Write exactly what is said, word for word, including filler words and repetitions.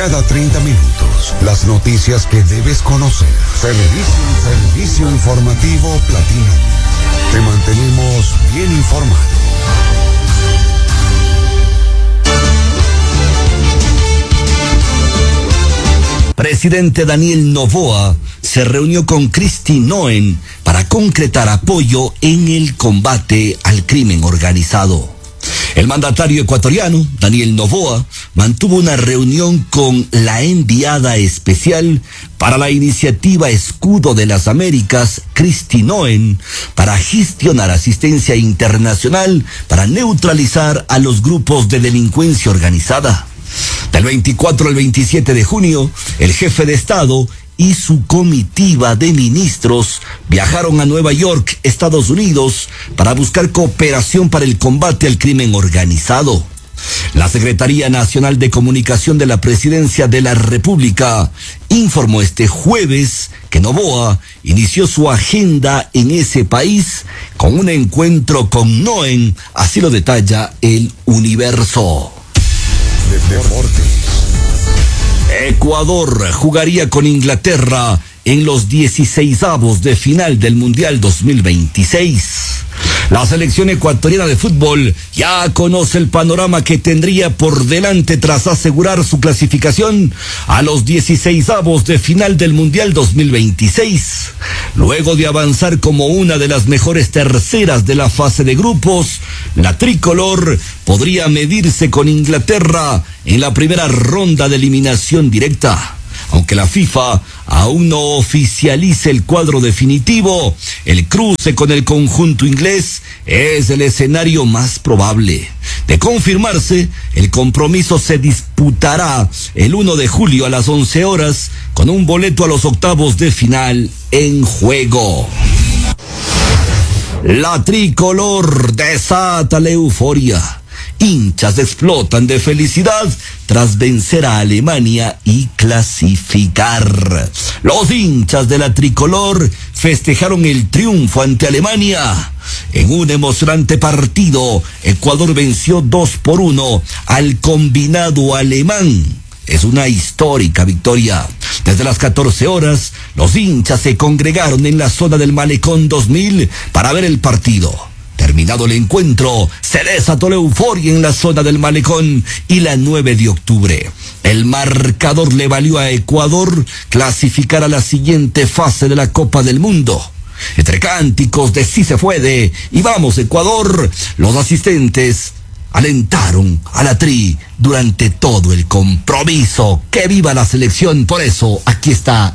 Cada treinta minutos, las noticias que debes conocer. Servicio, servicio informativo Platino. Te mantenemos bien informado. Presidente Daniel Noboa se reunió con Kristi Noem para concretar apoyo en el combate al crimen organizado. El mandatario ecuatoriano, Daniel Noboa, mantuvo una reunión con la enviada especial para la iniciativa Escudo de las Américas, Kristi Noem, para gestionar asistencia internacional para neutralizar a los grupos de delincuencia organizada. Del veinticuatro al veintisiete de junio, el jefe de Estado y su comitiva de ministros viajaron a Nueva York, Estados Unidos, para buscar cooperación para el combate al crimen organizado. La Secretaría Nacional de Comunicación de la Presidencia de la República informó este jueves que Noboa inició su agenda en ese país con un encuentro con Noem, así lo detalla El Universo. Deportes. Ecuador jugaría con Inglaterra en los dieciseisavos de final del Mundial dos mil veintiséis. La selección ecuatoriana de fútbol ya conoce el panorama que tendría por delante tras asegurar su clasificación a los dieciseisavos de final del Mundial dos mil veintiséis. Luego de avanzar como una de las mejores terceras de la fase de grupos, la tricolor podría medirse con Inglaterra en la primera ronda de eliminación directa. Aunque la FIFA aún no oficialice el cuadro definitivo, el cruce con el conjunto inglés es el escenario más probable. De confirmarse, el compromiso se disputará el primero de julio a las once horas, con un boleto a los octavos de final en juego. La tricolor desata la euforia. Hinchas explotan de felicidad tras vencer a Alemania y clasificar. Los hinchas de la tricolor festejaron el triunfo ante Alemania. En un emocionante partido, Ecuador venció dos por uno al combinado alemán. Es una histórica victoria. Desde las catorce horas, los hinchas se congregaron en la zona del Malecón dos mil para ver el partido. Terminado el encuentro, se desató la euforia en la zona del Malecón y la nueve de octubre. El marcador le valió a Ecuador clasificar a la siguiente fase de la Copa del Mundo. Entre cánticos de sí se puede y vamos Ecuador, los asistentes alentaron a la tri durante todo el compromiso. ¡Que viva la selección! Por eso, aquí está